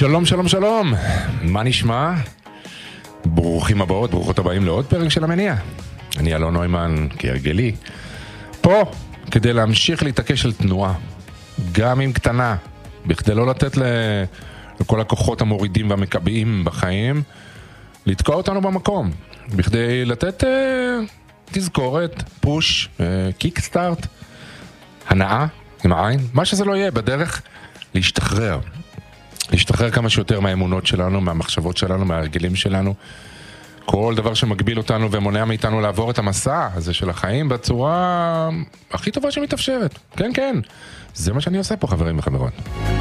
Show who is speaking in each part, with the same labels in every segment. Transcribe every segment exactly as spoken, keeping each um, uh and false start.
Speaker 1: שלום, שלום, שלום. מה נשמע? ברוכים הבאות, ברוכות הבאים לעוד פרק של המניע. אני אלון נוימן, כהרגלי. פה, כדי להמשיך להתעקש על תנועה. גם אם קטנה. בכדי לא לתת לכל הכוחות המורידים והמקבעים בחיים, לתקוע אותנו במקום. בכדי לתת אה, תזכורת, פוש, אה, קיקסטארט, הנאה עם העין. מה שזה לא יהיה, בדרך להשתחרר. להשתחרר כמה שיותר מהאמונות שלנו, מהמחשבות שלנו, מההרגלים שלנו. כל דבר שמגביל אותנו ומונע מאיתנו לעבור את המסע הזה של החיים בצורה הכי טובה שמתאפשרת. כן, כן. זה מה שאני עושה פה, חברים וחברות.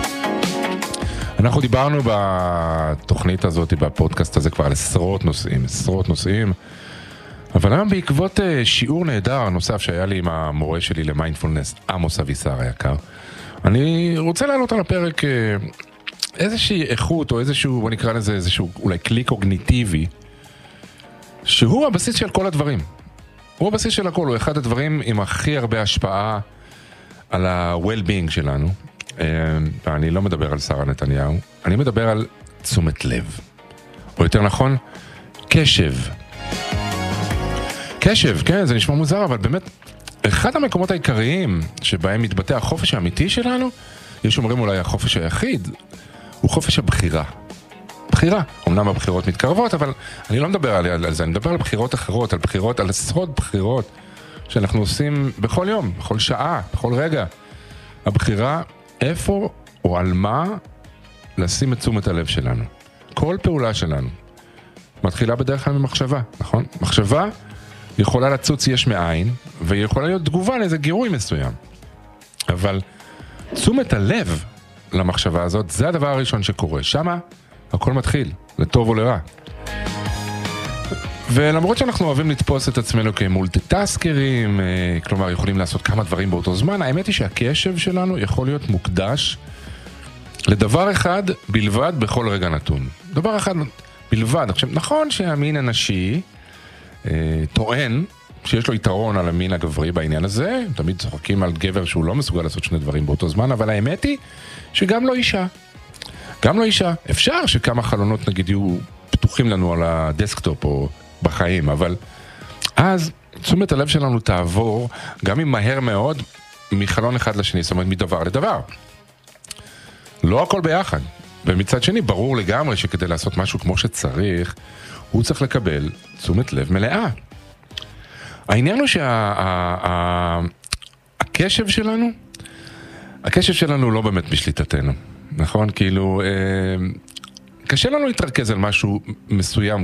Speaker 1: אנחנו דיברנו בתוכנית הזאת, בפודקאסט הזה כבר על עשרות נושאים, עשרות נושאים. אבל היום בעקבות שיעור נהדר נוסף שהיה לי עם המורה שלי למיינדפולנס, עמוס אבישר היקר, אני רוצה להעלות על הפרק איזושהי איכות או איזשהו, בוא נקרא לזה איזשהו אולי כלי קוגניטיבי, שהוא הבסיס של כל הדברים. הוא הבסיס של הכל, הוא אחד הדברים עם הכי הרבה השפעה על ה-well-being שלנו. אני לא מדבר על שרה נתניהו, אני מדבר על תשומת לב. או יותר נכון, קשב. קשב, כן, זה נשמע מוזר, אבל באמת, אחד המקומות העיקריים שבהם מתבטא החופש האמיתי שלנו, יש אומרים אולי החופש היחיד, הוא חופש הבחירה. בחירה. אמנם הבחירות מתקרבות, אבל אני לא מדבר על, על זה, אני מדבר על בחירות אחרות, על בחירות, על עשרות בחירות שאנחנו עושים בכל יום, בכל שעה, בכל רגע. הבחירה איפה או על מה לשים את תשומת הלב שלנו. כל פעולה שלנו מתחילה בדרך כלל ממחשבה, נכון? מחשבה יכולה לצוץ יש מאין, והיא יכולה להיות תגובה לאיזה גירוי מסוים. אבל תשומת הלב למחשבה הזאת, זה הדבר הראשון שקורה. שמה הכל מתחיל, לטוב או לרע. ולמרות שאנחנו אוהבים לתפוס את עצמנו כמולטיטסקרים, כלומר יכולים לעשות כמה דברים באותו זמן, האמת היא שהקשב שלנו יכול להיות מוקדש לדבר אחד בלבד בכל רגע נתון. דבר אחד בלבד. עכשיו, נכון שהמין הנשי אה, טוען שיש לו יתרון על המין הגברי בעניין הזה, תמיד צוחקים על גבר שהוא לא מסוגל לעשות שני דברים באותו זמן, אבל האמת היא שגם לא אישה. גם לא אישה. אפשר שכמה חלונות נגיד יהיו פתוחים לנו על הדסקטופ או בחיים, אבל אז תשומת הלב שלנו תעבור, גם אם מהר מאוד, מחלון אחד לשני, זאת אומרת מדבר לדבר. לא הכל ביחד. ומצד שני, ברור לגמרי שכדי לעשות משהו כמו שצריך, הוא צריך לקבל תשומת לב מלאה. העניין הוא שהקשב שלנו, הקשב שלנו לא באמת בשליטתנו, נכון? כאילו, קשה לנו להתרכז על משהו מסוים